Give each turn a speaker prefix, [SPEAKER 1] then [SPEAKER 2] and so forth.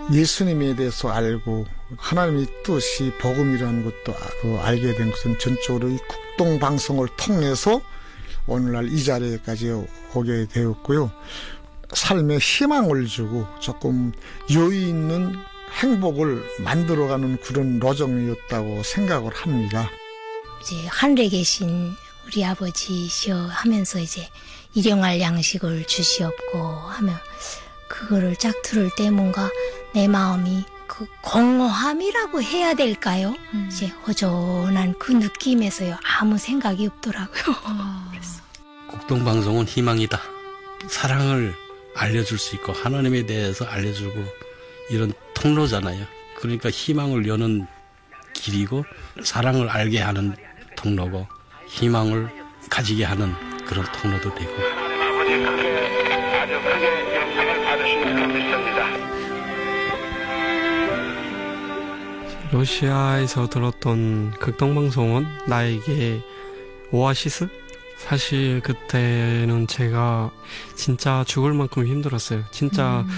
[SPEAKER 1] 예수님에 대해서 알고 하나님의 뜻이 복음이라는 것도 알게 된 것은 전적으로 이 국동방송을 통해서 오늘날 이 자리에까지 오게 되었고요. 삶에 희망을 주고 조금 여유 있는 행복을 만들어가는 그런 로정이었다고 생각을 합니다.
[SPEAKER 2] 이제 하늘에 계신 우리 아버지시여 하면서 이제 일용할 양식을 주시옵고 하면 그거를 쫙 들을 때 뭔가 내 마음이 그 공허함이라고 해야 될까요? 이제 허전한 그 느낌에서요 아무 생각이 없더라고요.
[SPEAKER 3] 국동방송은 희망이다. 사랑을 알려줄 수 있고 하나님에 대해서 알려주고 이런 통로잖아요. 그러니까 희망을 여는 길이고 사랑을 알게 하는 통로고 희망을 가지게 하는 그런 통로도 되고.
[SPEAKER 4] 하나님 아버지 아주 크게 영광을 받으시는 믿습니다.
[SPEAKER 5] 러시아에서 들었던 극동방송은 나에게 오아시스? 사실 그때는 제가 진짜 죽을 만큼 힘들었어요. 진짜